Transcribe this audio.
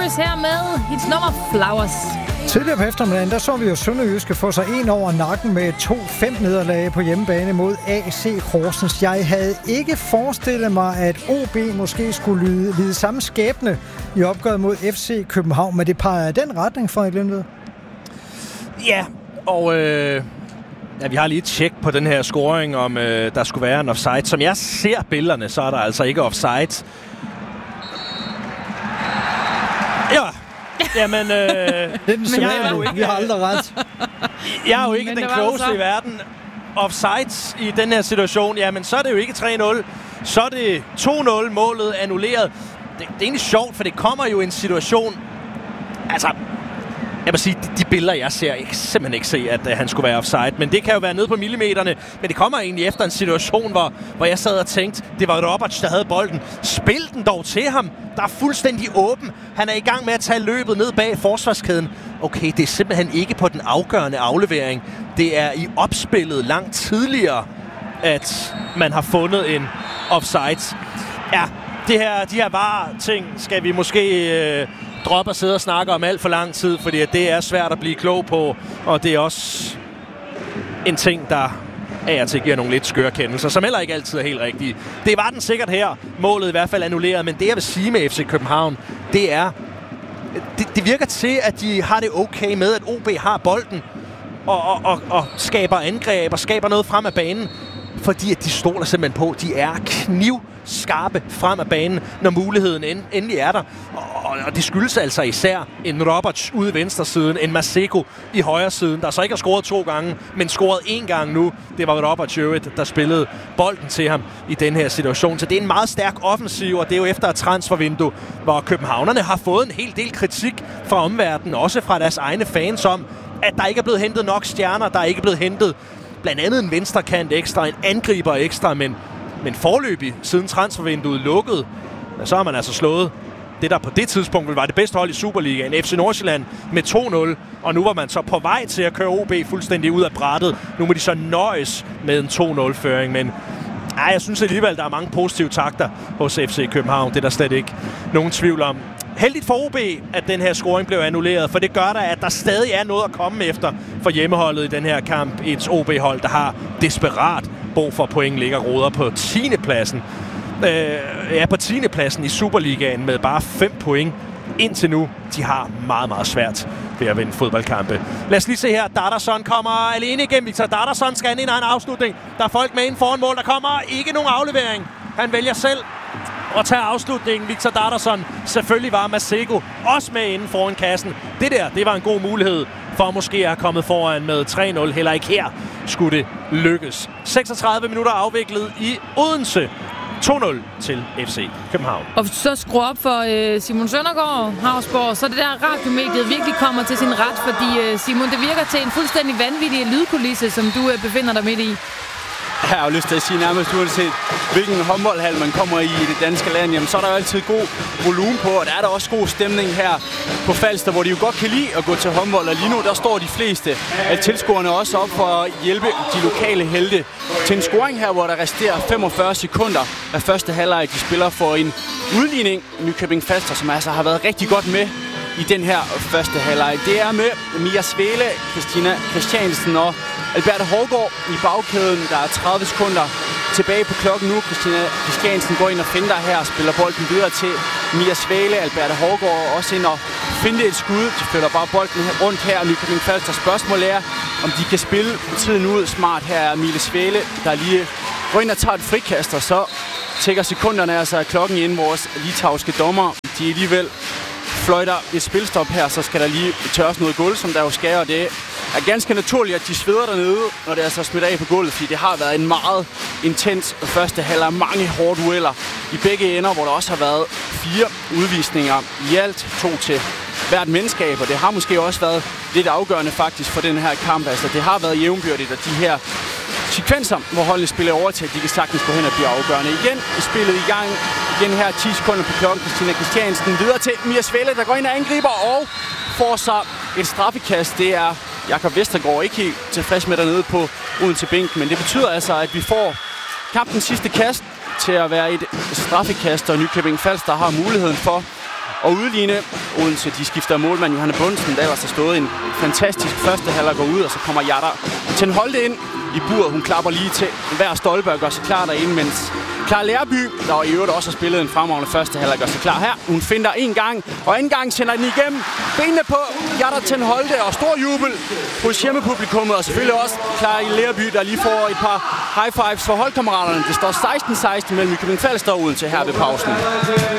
Sønderjys her med hits nummer Flowers. Tidligere på eftermiddagen, der så vi jo Sønderjyske få sig en over nakken med 2-5 nederlag på hjemmebane mod AC Horsens. Jeg havde ikke forestillet mig, at OB måske skulle lide samme skæbne i opgøret mod FC København, men det peger i den retning, Frederik Lindved. Ja, og vi har lige et tjek på den her scoring, om der skulle være en offside. Som jeg ser billederne, så er der altså ikke offside. Ja. Jamen, det er den sædvanlige. Vi har aldrig ret. Jeg er jo ikke den klogeste i verden. Offside i den her situation, jamen så er det jo ikke 3-0. Så er det 2-0, målet annulleret. Det er egentlig sjovt, for det kommer jo en situation. Altså, jeg vil sige, de billeder, jeg ser, jeg kan simpelthen ikke se, at han skulle være offside. Men det kan jo være nede på millimeterne. Men det kommer egentlig efter en situation, hvor jeg sad og tænkte, det var Roberts, der havde bolden. Spil den dog til ham. Der er fuldstændig åben. Han er i gang med at tage løbet ned bag forsvarskæden. Okay, det er simpelthen ikke på den afgørende aflevering. Det er i opspillet langt tidligere, at man har fundet en offside. Ja, de her VAR-ting skal vi måske droppe at sidde og snakke om alt for lang tid, fordi det er svært at blive klog på, og det er også en ting, der af og til giver nogle lidt skøre kendelser, som heller ikke altid er helt rigtige. Det var den sikkert her. Målet i hvert fald annulleret, men det jeg vil sige med FC København, det er, det virker til, at de har det okay med, at OB har bolden og skaber angreb og skaber noget frem af banen, fordi at de stoler simpelthen på, de er knivskarpe frem af banen, når muligheden endelig er der. Og det skyldes altså især en Roberts ude i venstre siden, en Maseko i højre siden, der så ikke har scoret 2 gange, men scoret 1 gang nu. Det var Roberts, der spillede bolden til ham i den her situation. Så det er en meget stærk offensiv, og det er jo efter et transfervindue, hvor københavnerne har fået en hel del kritik fra omverdenen, også fra deres egne fans om, at der ikke er blevet hentet nok stjerner, der er ikke blevet hentet blandt andet en venstrekant ekstra, en angriber ekstra, men foreløbig, siden transfervinduet lukkede, så har man altså slået det, der på det tidspunkt var det bedste hold i Superligaen, FC Nordsjælland, med 2-0, og nu var man så på vej til at køre OB fuldstændig ud af brættet. Nu må de så nøjes med en 2-0-føring, men jeg synes alligevel, der er mange positive takter hos FC København. Det er der slet ikke nogen tvivl om. Heldigt for OB, at den her scoring blev annulleret, for det gør der, at der stadig er noget at komme efter for hjemmeholdet i den her kamp. Et OB-hold, der har desperat brug for point, ligger roder på 10. pladsen. På 10. pladsen i Superligaen med bare 5 point indtil nu. De har meget, meget svært ved at vinde fodboldkampe. Lad os lige se her. Darderson kommer alene igennem. Victor Darderson skal ind i en afslutning. Der er folk med ind foran mål. Der kommer ikke nogen aflevering. Han vælger selv og tager afslutningen. Victor Darderson. Selvfølgelig var Maseko også med inden foran kassen. Det var en god mulighed for måske at have kommet foran med 3-0. Heller ikke her skulle det lykkes. 36 minutter afviklet i Odense. 2-0 til FC København. Og så skru op for Simon Søndergaard, Havsborg, så det der radiomediet virkelig kommer til sin ret, fordi Simon, det virker til en fuldstændig vanvittig lydkulisse, som du befinder dig midt i. Jeg har jo lyst til at sige nærmest uanset hvilken håndboldhal man kommer i det danske land, jamen så er der jo altid god volumen på, og der er der også god stemning her på Falster, hvor de jo godt kan lide at gå til håndbold, og lige nu der står de fleste af tilskuerne også op for at hjælpe de lokale helte til en scoring her, hvor der resterer 45 sekunder af første halvleg. De spiller for en udligning, Nykøbing Falster, som altså har været rigtig godt med i den her første halvleg. Det er med Mia Svele, Christina Christiansen og Alberte Hårgaard i bagkæden. Der er 30 sekunder tilbage på klokken nu. Christina Christiansen går ind og finder her og spiller bolden videre til Mia Svele. Alberte Hårgaard også ind og finder et skud. De flytter bare bolden rundt her. Nykøbing Falster. Spørgsmålet er, om de kan spille tiden ud smart. Her er Mia Svele, der lige går ind og tager et frikast, og så tækker sekunderne altså klokken ind. Vores litauiske dommer, de alligevel fløjter et spilstop her, så skal der lige tørres noget gulv, som der jo skal, og det er ganske naturligt, at de sveder dernede, når det er så smidt af på gulvet, fordi det har været en meget intens første halvleg, mange hårde dueller i begge ender, hvor der også har været 4 udvisninger i alt, 2 til hvert mandskab, og det har måske også været lidt afgørende faktisk for den her kamp. Altså, det har været jævnbyrdigt, og de her sekvenser, hvor holdene spiller over til, at de kan sagtens gå hen og blive afgørende. Igen spillet i gang. Igen her 10 sekunder på klokken. Christina Christiansen videre til Mia Svele, der går ind og angriber og får sig et straffekast. Det er Jakob Vestergaard ikke helt tilfreds med dernede på Odense bænk, men det betyder altså, at vi får kampens sidste kast til at være et straffekast, og Nykøbing Falster har muligheden for at udligne Odense. De skifter målmand Johanne Bundsen, der ellers har stået en fantastisk første halvleg går ud, og så kommer Jada Ten Holte ind i buret. Hun klapper lige til hver stolpe og gør sig klar derinde, mens Clara Lærby, der i øvrigt også har spillet en fremragende første halvleg, gør sig klar her. Hun finder en gang, og anden gang sender den igennem. Benene på Jada Ten Holte, og stor jubel hos hjemmepublikummet, og selvfølgelig også Clara Lærby, der lige får et par high fives for holdkammeraterne. Det står 16-16 mellem Nykøbing Falster og Odense her ved pausen.